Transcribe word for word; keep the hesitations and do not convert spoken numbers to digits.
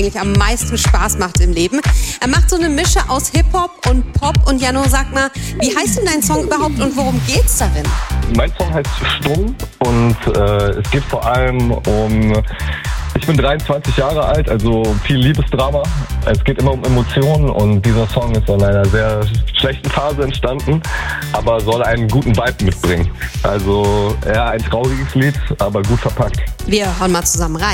eigentlich am meisten Spaß macht im Leben. Er macht so eine Mische aus Hip-Hop und Pop. Und Jano, sag mal, wie heißt denn dein Song überhaupt und worum geht's darin? Mein Song heißt Stumm und äh, es geht vor allem um... Ich bin dreiundzwanzig Jahre alt, also viel Liebesdrama. Es geht immer um Emotionen und dieser Song ist in einer sehr schlechten Phase entstanden, aber soll einen guten Vibe mitbringen. Also eher ein trauriges Lied, aber gut verpackt. Wir hören mal zusammen rein.